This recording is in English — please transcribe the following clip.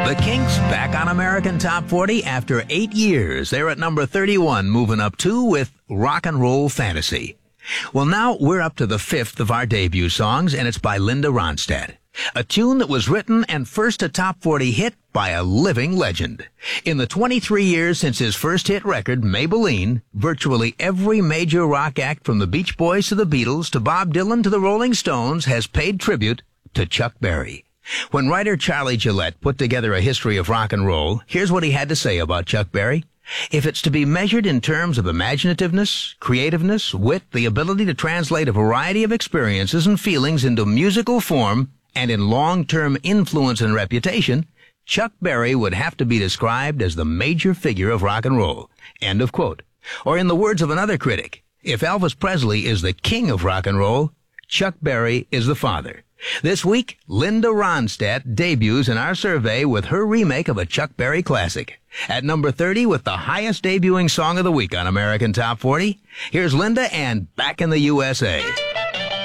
The Kinks back on American Top 40 after 8 years. They're at number 31, moving up 2 with Rock and Roll Fantasy. Well, now we're up to the 5th of our debut songs, and it's by Linda Ronstadt. A tune that was written and first a top 40 hit by a living legend. In the 23 years since his first hit record, Maybelline, virtually every major rock act from the Beach Boys to the Beatles to Bob Dylan to the Rolling Stones has paid tribute to Chuck Berry. When writer Charlie Gillette put together a history of rock and roll, here's what he had to say about Chuck Berry. If it's to be measured in terms of imaginativeness, creativeness, wit, the ability to translate a variety of experiences and feelings into musical form, and in long-term influence and reputation, Chuck Berry would have to be described as the major figure of rock and roll. End of quote. Or in the words of another critic, if Elvis Presley is the king of rock and roll, Chuck Berry is the father. This week, Linda Ronstadt debuts in our survey with her remake of a Chuck Berry classic. At number 30 with the highest debuting song of the week on American Top 40, here's Linda and Back in the USA.